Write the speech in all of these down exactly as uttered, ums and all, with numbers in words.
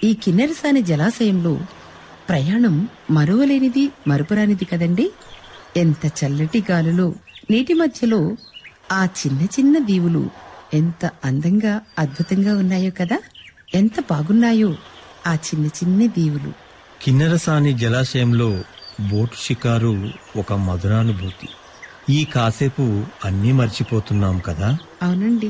ఈ కిన్నెరసాని జలాశయంలో ప్రయాణం మరువలేనిది మరుపురానిది కదండి. ఎంత చల్లటి గాలులో నీటి మధ్యలో ఆ చిన్న చిన్న దీవులు ఎంత అందంగా అద్భుతంగా ఉన్నాయో కదా. ఎంత బాగున్నాయో ఆ చిన్న చిన్న దీవులు. కిన్నెరసాని జలాశయంలో బోటు షికారు ఒక మధురానుభూతి. ఈ కాసేపు అన్నీ మర్చిపోతున్నాం కదా. అవునండి.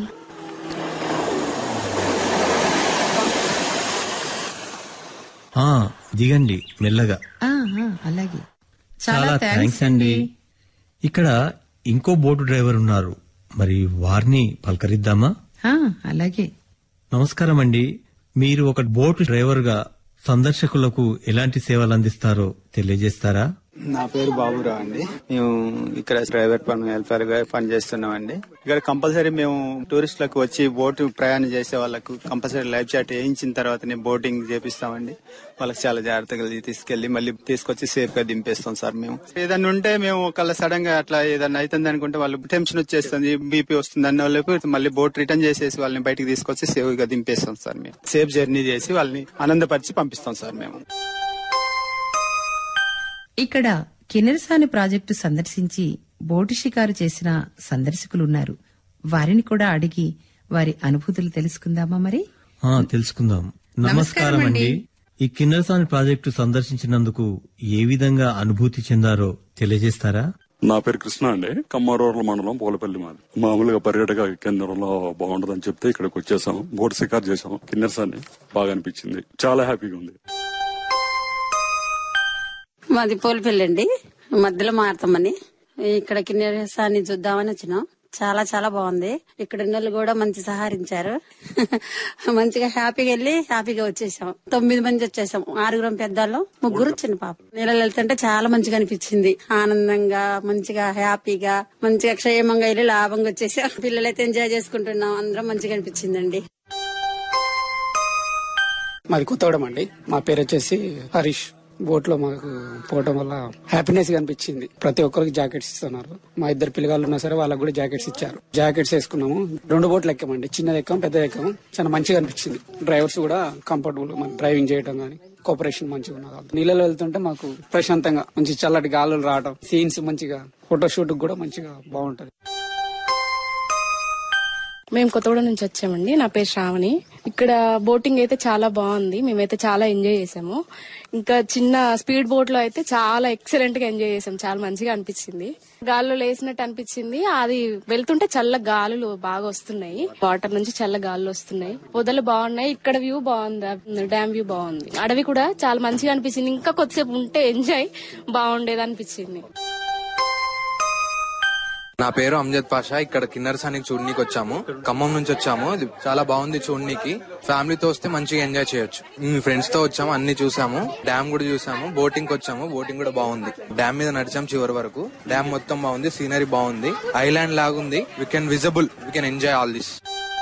ఆ దిగండి మెల్లగా. ఆ, ఆ, అలాగే. చాలా థ్యాంక్స్ అండి. ఇక్కడ ఇంకో బోటు డ్రైవర్ ఉన్నారు, మరి వారిని పలకరిద్దామా? ఆ, అలాగే. నమస్కారం అండి. మీరు ఒక బోటు డ్రైవర్ గా సందర్శకులకు ఎలాంటి సేవలు అందిస్తారో తెలియజేస్తారా? నా పేరు బాబురావు అండి. మేము ఇక్కడ డ్రైవర్ పని హెల్పర్ గా పనిచేస్తున్నామండి. ఇక్కడ కంపల్సరీ మేము టూరిస్టులకు వచ్చి బోటు ప్రయాణం చేసే వాళ్ళకు కంపల్సరీ లైఫ్ జాకెట్ వేయించిన తర్వాతనే బోటింగ్ చేపిస్తామండి. వాళ్ళకి చాలా జాగ్రత్తగా తీసుకెళ్లి మళ్ళీ తీసుకొచ్చి సేఫ్ గా దింపేస్తాం సార్. మేము ఏదన్నా ఉంటే మేము ఒకళ్ళ సడన్ గా అట్లా ఏదన్నా అవుతుంది అనుకుంటే వాళ్ళు టెన్షన్ వచ్చేస్తుంది, బీపీ వస్తుంది అన్న వాళ్ళకి మళ్ళీ బోట్ రిటర్న్ చేసేసి వాళ్ళని బయటకు తీసుకొచ్చి సేఫ్ గా దింపేస్తాం సార్. మేము సేఫ్ జర్నీ చేసి వాళ్ళని ఆనందపరిచి పంపిస్తాం సార్. మేము ఇక్కడ కిన్నెరసాని ప్రాజెక్టు సందర్శించి బోటు షికారు చేసిన సందర్శకులున్నారు. వారిని కూడా అడిగి వారి అనుభూతులు తెలుసుకుందామా? మరి ఆ తెలుసుకుందాం. నమస్కారం అండి. ఈ కిన్నెరసాని ప్రాజెక్టు సందర్శించినందుకు ఏ విధంగా అనుభూతి చెందారో తెలియజేస్తారా? నా పేరు కృష్ణ అండి. కమ్మారూరల మండలం పూలపల్లి మాది. మామూలుగా పర్యాటక కేంద్రంలో బాగుంటదని చెప్తే ఇక్కడికి వచ్చేసాం. బోట్ షికారు చేసాం. కిన్నెరసాని బాగా అనిపించింది, చాలా హ్యాపీగా ఉంది. మాది పూలపల్లి అండి. మధ్యలో మారుతామని ఇక్కడ కిన్నెరసాని చూద్దామని వచ్చినాం. చాలా చాలా బాగుంది. ఇక్కడ ఉన్నోళ్ళు కూడా మంచి సహకరించారు. మంచిగా హ్యాపీగా వెళ్ళి హ్యాపీగా వచ్చేసాం. తొమ్మిది మంది వచ్చేసాం. ఆరుగురం పెద్దలు, ముగ్గురు చిన్న పాప. నీళ్ళలో వెళ్తుంటే చాలా మంచిగా అనిపించింది. ఆనందంగా మంచిగా హ్యాపీగా మంచిగా క్షేమంగా వెళ్ళి లాభంగా వచ్చేసాం. పిల్లలైతే ఎంజాయ్ చేసుకుంటున్నాం. అందరం మంచిగా అనిపించిందండి. మాది కొత్తగూడెం అండి. మా పేరు వచ్చేసి హరీష్. బోట్ లో మాకు పోవటం వల్ల హ్యాపీనెస్ గా అనిపించింది. ప్రతి ఒక్కరికి జాకెట్స్ ఇస్తున్నారు. మా ఇద్దరు పిల్లగాళ్ళు ఉన్నా సరే వాళ్ళకి కూడా జాకెట్స్ ఇచ్చారు. జాకెట్స్ వేసుకున్నాము. రెండు బోట్లు ఎక్కామండి. చిన్నది ఎక్కాం, పెద్దది ఎక్కాము. చాలా మంచిగా అనిపించింది. డ్రైవర్స్ కూడా కంఫర్టబుల్, డ్రైవింగ్ చేయడం గానీ కోఆపరేషన్ మంచిగా ఉన్నది. నీళ్ళలో వెళ్తుంటే మాకు ప్రశాంతంగా మంచి చల్లటి గాలులు రావడం, సీన్స్ మంచిగా, ఫోటోషూట్ కూడా మంచిగా బాగుంటది. మేము కొత్తగూడెం నుంచి వచ్చామండి. నా పేరు శ్రావణి. ఇక్కడ బోటింగ్ అయితే చాలా బాగుంది. మేమైతే చాలా ఎంజాయ్ చేసాము. ఇంకా చిన్న స్పీడ్ బోట్ లో అయితే చాలా ఎక్సలెంట్ గా ఎంజాయ్ చేసాం. చాలా మంచిగా అనిపించింది. గాల్లో లేసినట్టు అనిపించింది. అది వెళ్తుంటే చల్ల గాలులు బాగా వస్తున్నాయి. వాటర్ నుంచి చల్ల గాలులు వస్తున్నాయి. పొదలు బాగున్నాయి. ఇక్కడ వ్యూ బాగుంది. డ్యామ్ వ్యూ బాగుంది. అడవి కూడా చాలా మంచిగా అనిపించింది. ఇంకా కొద్దిసేపు ఉంటే ఎంజాయ్ బాగుండేది అనిపించింది. నా పేరు అమ్జద్ పాషా. ఇక్కడ కిన్నెరసానికి చూడనీకి వచ్చాము. ఖమ్మం నుంచి వచ్చాము. ఇది చాలా బాగుంది చూడనీకి. ఫ్యామిలీతో వస్తే మంచిగా ఎంజాయ్ చేయొచ్చు. ఫ్రెండ్స్ తో వచ్చాము, అన్ని చూసాము. డ్యామ్ కూడా చూసాము. బోటింగ్ వచ్చాము. బోటింగ్ కూడా బాగుంది. డ్యామ్ మీద నడిచాము చివరి వరకు. డ్యామ్ మొత్తం బాగుంది. సీనరీ బాగుంది. ఐలాండ్ లాగుంది. We can visible. We can enjoy all this.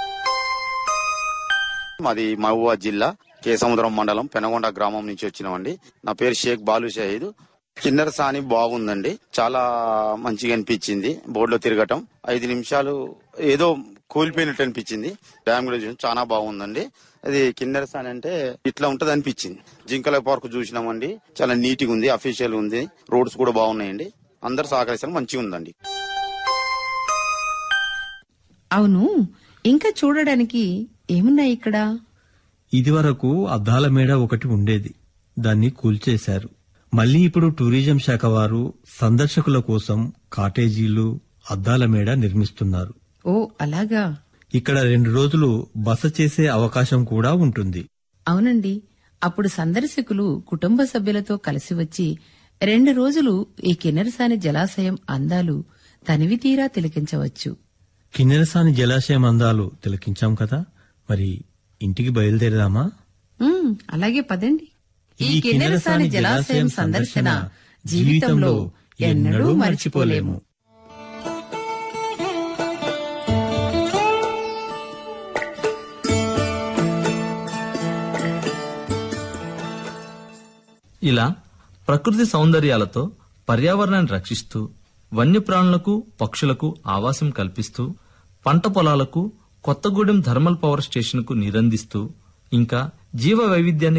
మాది మహబూబాబాద్ జిల్లా కేసముద్రం మండలం పెనగొండ గ్రామం నుంచి వచ్చినామండి. నా పేరు షేక్ బాలు షహీద్. కిన్నెరసాని బాగుందండి. చాలా మంచిగా అనిపించింది. బోర్డులో తిరగటం ఐదు నిమిషాలు ఏదో కూలిపోయినట్టు అనిపించింది. డ్యామ్ కూడా చూసి చాలా బాగుందండి. అది కిన్నెరసాని అంటే ఇట్లా ఉంటది అనిపించింది. జింకల పార్క్ చూసినామండి. చాలా నీట్ గా ఉంది, అఫీషియల్ ఉంది. రోడ్స్ కూడా బాగున్నాయండి. అందరు సహకరిస్తారు, మంచిగా ఉందండి. అవును, ఇంకా చూడడానికి ఏమున్నాయి ఇక్కడ? ఇదివరకు అద్దాల మేడ ఒకటి ఉండేది. దాన్ని కూల్చేశారు. మళ్లీ ఇప్పుడు టూరిజం శాఖ వారు సందర్శకుల కోసం కాటేజీలు, అద్దాల మేడ నిర్మిస్తున్నారు. ఓ అలాగా. ఇక్కడ రెండు రోజులు బస చేసే అవకాశం కూడా ఉంటుంది. అవునండి. అప్పుడు సందర్శకులు కుటుంబ సభ్యులతో కలిసి వచ్చి రెండు రోజులు ఈ కిన్నెరసాని జలాశయం అందాలు తనివి తీరా తిలకించవచ్చు. కిన్నెరసాని జలాశయం అందాలు తిలకించాం కదా, మరి ఇంటికి బయలుదేరదామా? అలాగే పదండి. ఈ కిన్నెరసాని జలాశయం సందర్శన జీవితంలో ఎన్నడూ మర్చిపోలేము. ఇలా ప్రకృతి సౌందర్యాలతో పర్యావరణాన్ని రక్షిస్తూ, వన్యప్రాణులకు, పక్షులకు ఆవాసం కల్పిస్తూ, పంట పొలాలకు కొత్తగూడెం థర్మల్ పవర్ స్టేషన్ కు నీరందిస్తూ, ఇంకా జీవ వైవిధ్యాన్ని